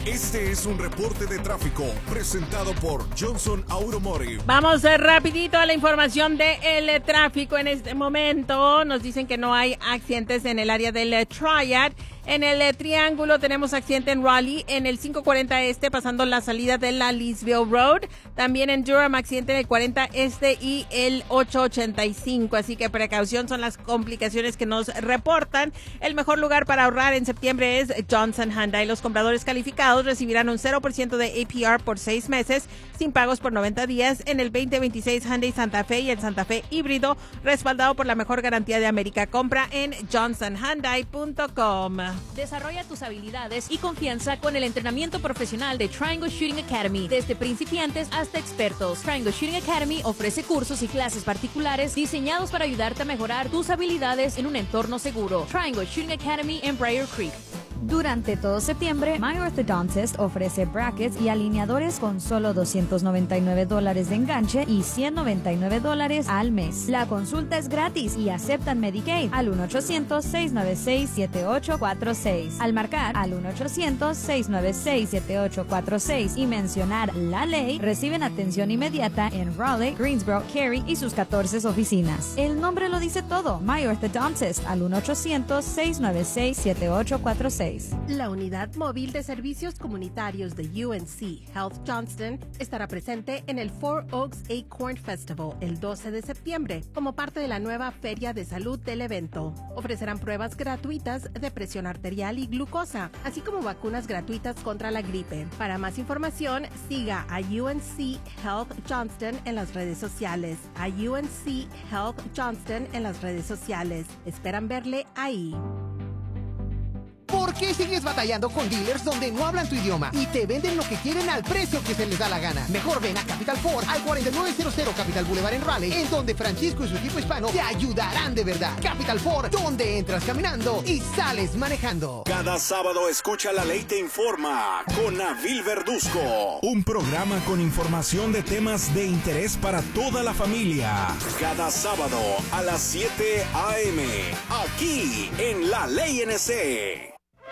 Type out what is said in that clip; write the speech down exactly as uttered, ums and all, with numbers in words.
Este es un reporte de tráfico presentado por Johnson Automotive. Vamos eh, rapidito a la información del tráfico en este momento. Nos dicen que no hay accidentes en el área del eh, Triad. En el eh, Triángulo tenemos accidente en Raleigh, en el quinientos cuarenta Este, pasando la salida de la Leesville Road. También en Durham, accidente en el cuarenta Este y el ochocientos ochenta y cinco. Así que precaución, son las complicaciones que nos reportan. El mejor lugar para ahorrar en septiembre es Johnson Hyundai. Los compradores calificados recibirán un cero por ciento de A P R por seis meses, sin pagos por noventa días, en el veinte veintiséis Hyundai Santa Fe y el Santa Fe híbrido, respaldado por la mejor garantía de América. Compra en johnson hyundai punto com. Desarrolla tus habilidades y confianza con el entrenamiento profesional de Triangle Shooting Academy. Desde principiantes hasta expertos, Triangle Shooting Academy ofrece cursos y clases particulares diseñados para ayudarte a mejorar tus habilidades en un entorno seguro. Triangle Shooting Academy en Briar Creek. Durante todo septiembre, My Orthodontist ofrece brackets y alineadores con solo doscientos noventa y nueve dólares de enganche y ciento noventa y nueve dólares al mes. La consulta es gratis y aceptan Medicaid al uno ochocientos, seis nueve seis, siete ocho cuatro seis. Al marcar al uno ochocientos, seis nueve seis, siete ocho cuatro seis y mencionar la ley, reciben atención inmediata en Raleigh, Greensboro, Cary y sus catorce oficinas. El nombre lo dice todo. My Orthodontist al uno ochocientos, seis nueve seis, siete ocho cuatro seis. La unidad móvil de servicios comunitarios de U N C Health Johnston estará presente en el Four Oaks Acorn Festival el doce de septiembre como parte de la nueva feria de salud del evento. Ofrecerán pruebas gratuitas de presión arterial y glucosa, así como vacunas gratuitas contra la gripe. Para más información, siga a U N C Health Johnston en las redes sociales. A U N C Health Johnston en las redes sociales. Esperan verle ahí. ¿Por qué sigues batallando con dealers donde no hablan tu idioma y te venden lo que quieren al precio que se les da la gana? Mejor ven a Capital Ford al cuarenta y nueve cero cero Capital Boulevard en Raleigh, en donde Francisco y su equipo hispano te ayudarán de verdad. Capital Ford, donde entras caminando y sales manejando. Cada sábado escucha La Ley Te Informa con Avil Verduzco. Un programa con información de temas de interés para toda la familia. Cada sábado a las siete a eme, aquí en La Ley N C.